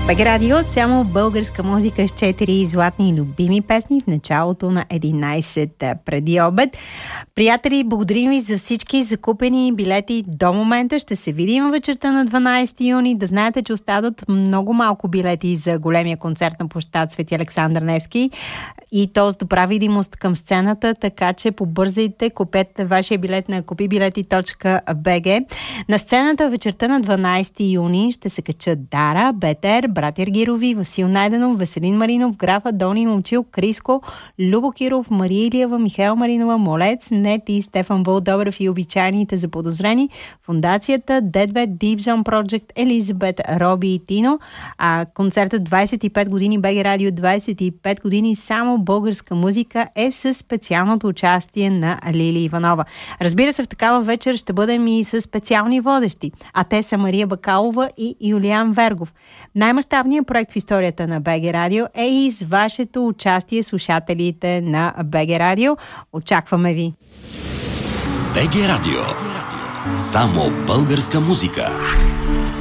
БГ Радио, само българска музика с 4 златни любими песни в началото на 11 преди обед. Приятели, благодарим ви за всички закупени билети до момента. Ще се видим вечерта на 12 юни. Да знаете, че остават много малко билети за големия концерт на площад Свети Александър Невски и то с добра видимост към сцената, така че побързайте, купете вашия билет на kupibileti.bg. На сцената вечерта на 12 юни ще се качат Дара, Бетер, Братя Аргирови, Васил Найденов, Веселин Маринов, Граф Адони Момчил, Криско, Любо Киров, Мария Илиева, Михаил Маринова, Молец, Нет и Стефан Вълдобрев и обичайните заподозрени, фундацията Dead Deep Zone Project, Елизабет, Роби и Тино. А концертът 25 години БГ Радио, 25 години само българска музика е със специалното участие на Лили Иванова. Разбира се, в такава вечер ще бъдем и с специални водещи, а те са Мария Бакалова и Юлиан Вергов. Най-мащабният проект в историята на БГ Радио е и с вашето участие, слушателите на БГ Радио. Очакваме ви! БГ Радио. Само българска музика.